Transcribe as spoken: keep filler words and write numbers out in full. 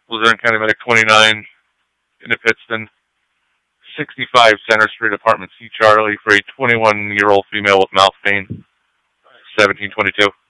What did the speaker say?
Luzerne County Medic twenty-nine in Pittston. sixty-five Center Street, Apartment C, Charlie, for a twenty-one-year-old female with mouth pain. seventeen twenty-two.